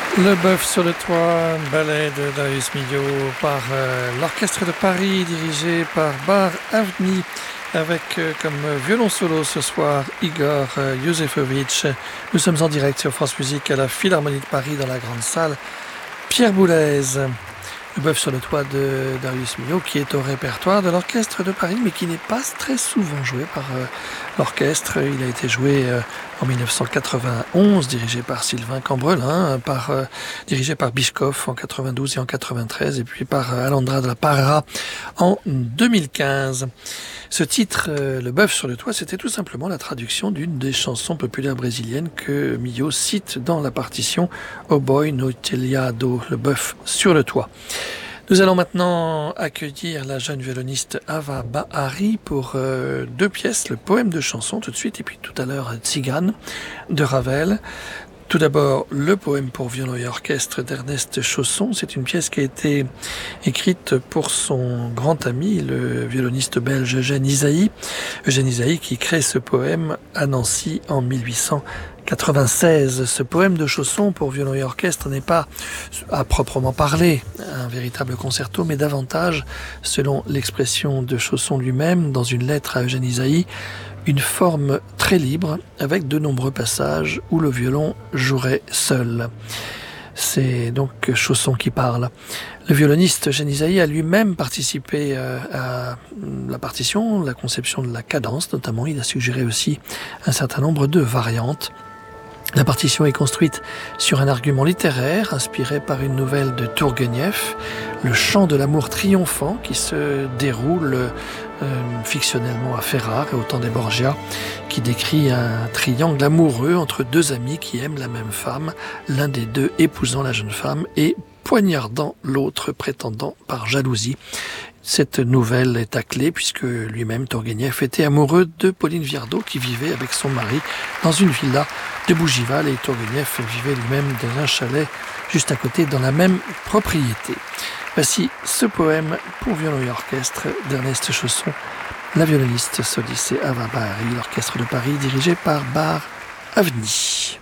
Le bœuf sur le toit, ballet de Darius Milhaud par l'Orchestre de Paris dirigé par Bar Avni avec comme violon solo ce soir Igor Yosefovitch. Nous sommes en direct sur France Musique à la Philharmonie de Paris dans la grande salle Pierre Boulez. Le bœuf sur le toit de Darius Milhaud qui est au répertoire de l'Orchestre de Paris mais qui n'est pas très souvent joué par l'orchestre. Il a été joué en 1991, dirigé par Sylvain Cambrelin, dirigé par Bischkoff en 92 et en 93 et puis par Alondra de la Parra en 2015. Ce titre, Le bœuf sur le toit, c'était tout simplement la traduction d'une des chansons populaires brésiliennes que Milhaud cite dans la partition O Boi no Telhado, le bœuf sur le toit. Nous allons maintenant accueillir la jeune violoniste Ava Bahari pour deux pièces, le poème de chanson tout de suite et puis tout à l'heure Tzigane de Ravel. Tout d'abord, le poème pour violon et orchestre d'Ernest Chausson. C'est une pièce qui a été écrite pour son grand ami, le violoniste belge Eugène Ysaÿe. Eugène Ysaÿe qui crée ce poème à Nancy en 1896. Ce poème de Chausson pour violon et orchestre n'est pas, à proprement parler, un véritable concerto, mais davantage, selon l'expression de Chausson lui-même, dans une lettre à Eugène Ysaÿe, une forme très libre avec de nombreux passages où le violon jouerait seul. C'est donc Chausson qui parle. Le violoniste Eugène Ysaÿe a lui-même participé à la partition, la conception de la cadence notamment. Il a suggéré aussi un certain nombre de variantes. La partition est construite sur un argument littéraire inspiré par une nouvelle de Tourguenieff, Le chant de l'amour triomphant qui se déroule fictionnellement à Ferrare et au temps des Borgia, qui décrit un triangle amoureux entre deux amis qui aiment la même femme, l'un des deux épousant la jeune femme et poignardant l'autre prétendant par jalousie. Cette nouvelle est à clé puisque lui-même, Tourguenieff, était amoureux de Pauline Viardot qui vivait avec son mari dans une villa de Bougival et Tourguenieff vivait lui-même dans un chalet juste à côté dans la même propriété. Voici ce poème pour violon et orchestre d'Ernest Chausson, la violoniste soliste Ava Bahari, l'Orchestre de Paris dirigé par Bar Avni.